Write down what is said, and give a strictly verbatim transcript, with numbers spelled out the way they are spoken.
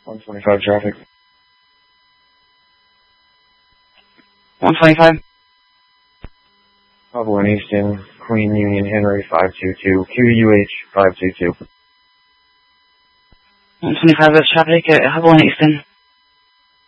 one twenty-five traffic. one twenty-five. Hubble and Easton, Queen Union Henry five two two, Q U H five two two. one twenty-five, that's traffic at Hubble and Easton.